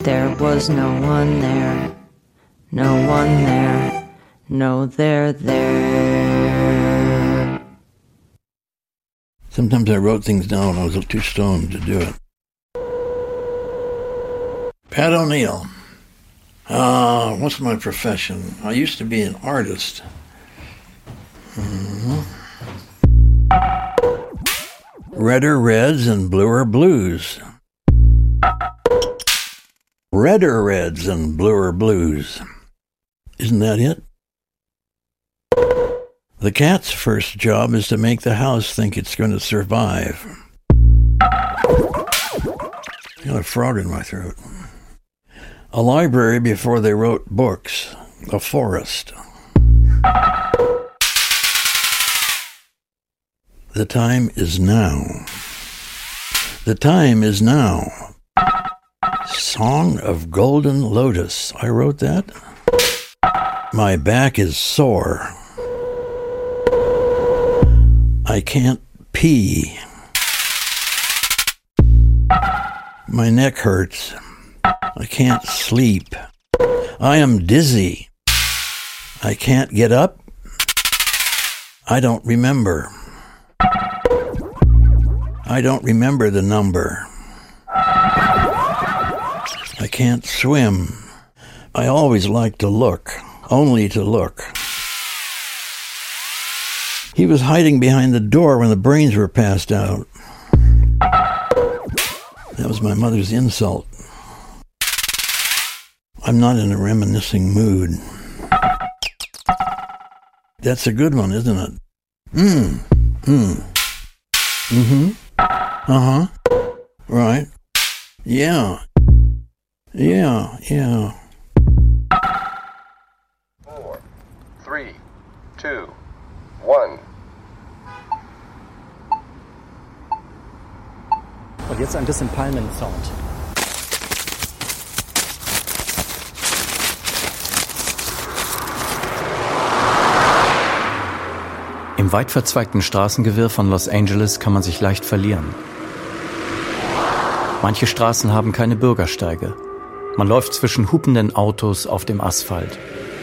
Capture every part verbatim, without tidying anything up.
There was no one there, no one there, no there there. Sometimes I wrote things down. I was too stoned to do it. Pat O'Neill. Uh, what's my profession? I used to be an artist. Mm-hmm. Redder reds and bluer blues. Redder reds and bluer blues. Isn't that it? The cat's first job is to make the house think it's going to survive. I got a frog in my throat. A library before they wrote books. A forest. The time is now. The time is now. Song of Golden Lotus. I wrote that. My back is sore. I can't pee. My neck hurts. I can't sleep. I am dizzy. I can't get up. I don't remember. I don't remember the number. I can't swim. I always like to look, only to look. He was hiding behind the door when the brains were passed out. That was my mother's insult. I'm not in a reminiscing mood. That's a good one, isn't it? Mm. Mm. Mm-hmm. Uh-huh. Right. Yeah. Yeah, yeah. Four, three, two, one. Und jetzt ein bisschen Palmen-Sound. Im weit verzweigten Straßengewirr von Los Angeles kann man sich leicht verlieren. Manche Straßen haben keine Bürgersteige. Man läuft zwischen hupenden Autos auf dem Asphalt.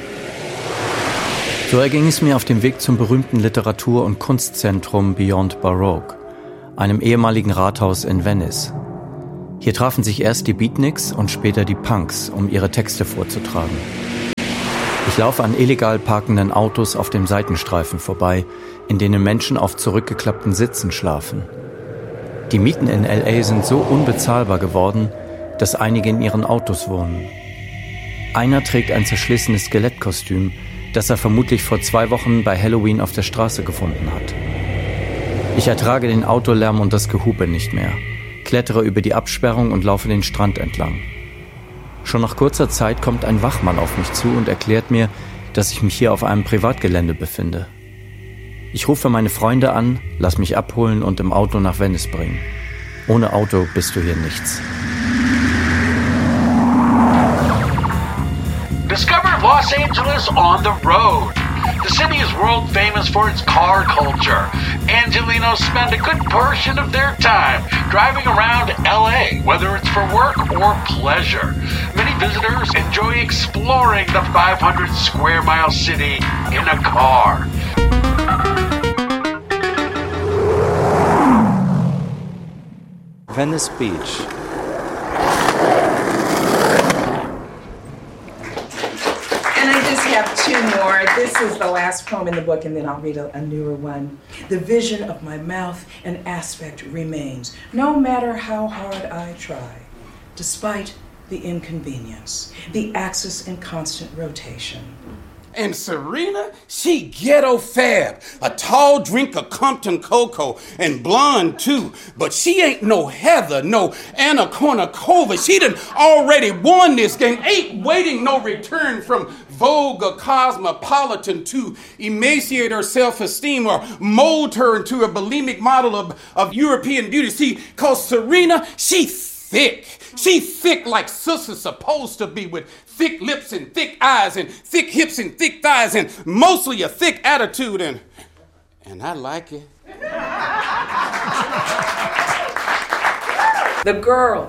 So erging es mir auf dem Weg zum berühmten Literatur- und Kunstzentrum Beyond Baroque, einem ehemaligen Rathaus in Venice. Hier trafen sich erst die Beatniks und später die Punks, um ihre Texte vorzutragen. Ich laufe an illegal parkenden Autos auf dem Seitenstreifen vorbei, in denen Menschen auf zurückgeklappten Sitzen schlafen. Die Mieten in L A sind so unbezahlbar geworden, dass einige in ihren Autos wohnen. Einer trägt ein zerschlissenes Skelettkostüm, das er vermutlich vor zwei Wochen bei Halloween auf der Straße gefunden hat. Ich ertrage den Autolärm und das Gehupe nicht mehr, klettere über die Absperrung und laufe den Strand entlang. Schon nach kurzer Zeit kommt ein Wachmann auf mich zu und erklärt mir, dass ich mich hier auf einem Privatgelände befinde. Ich rufe meine Freunde an, lass mich abholen und im Auto nach Venice bringen. Ohne Auto bist du hier nichts. Discover Los Angeles on the road. The city is world famous for its car culture. Angelinos spend a good portion of their time driving around L A, whether it's for work or pleasure. Many visitors enjoy exploring the five hundred square mile city in a car. Venice Beach. And I just have two more. This is the last poem in the book, and then I'll read a, a newer one. The vision of my mouth and aspect remains, no matter how hard I try, despite the inconvenience, the axis in constant rotation. And Serena, she ghetto fab, a tall drink of Compton cocoa, and blonde too. But she ain't no Heather, no Anna Kournikova. She done already won this game, ain't waiting no return from Vogue or Cosmopolitan to emaciate her self-esteem or mold her into a bulimic model of, of European beauty. See, cause Serena, she thick. She thick like sister's supposed to be, with thick lips and thick eyes and thick hips and thick thighs and mostly a thick attitude, and and I like it. The girl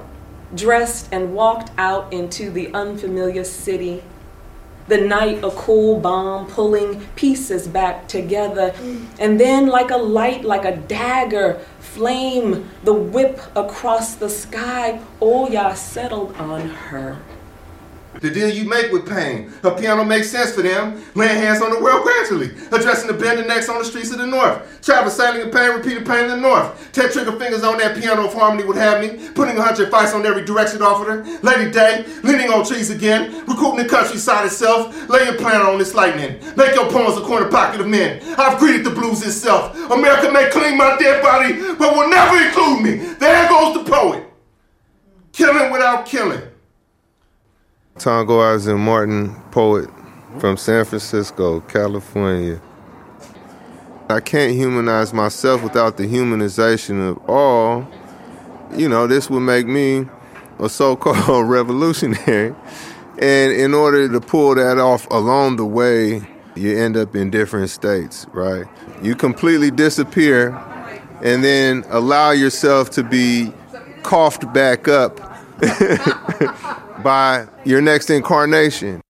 dressed and walked out into the unfamiliar city. The night a cool bomb pulling pieces back together. And then like a light, like a dagger, flame, the whip across the sky. Oya settled on her. The deal you make with pain. Her piano makes sense for them. Laying hands on the world gradually. Addressing the bending necks on the streets of the north. Travel, sailing in pain, repeated pain in the north. Ten trigger fingers on that piano if harmony would have me. Putting a hundred fights on every direction offered her. Lady Day, leaning on trees again. Recruiting the countryside itself. Lay your plan on this lightning. Make your poems a corner pocket of men. I've greeted the blues itself. America may clean my dead body, but will never include me. There goes the poet. Killing without killing. Tongo Isaac Martin, poet from San Francisco, California. I can't humanize myself without the humanization of all. You know, this would make me a so-called revolutionary. And in order to pull that off along the way, you end up in different states, right? You completely disappear and then allow yourself to be coughed back up by your next incarnation.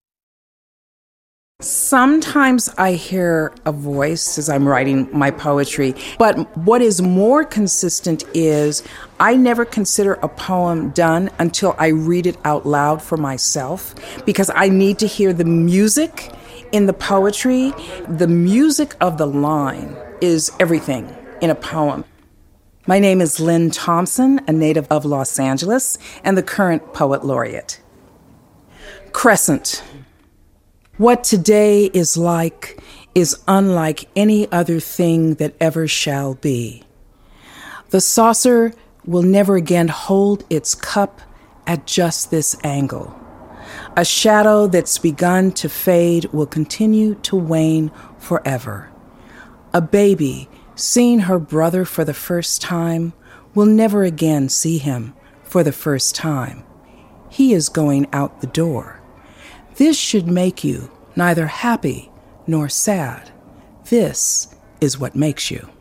Sometimes I hear a voice as I'm writing my poetry, but what is more consistent is I never consider a poem done until I read it out loud for myself, because I need to hear the music in the poetry. The music of the line is everything in a poem. My name is Lynn Thompson, a native of Los Angeles and the current poet laureate. Crescent. What today is like is unlike any other thing that ever shall be. The saucer will never again hold its cup at just this angle. A shadow that's begun to fade will continue to wane forever. A baby seeing her brother for the first time will never again see him for the first time. He is going out the door. This should make you neither happy nor sad. This is what makes you.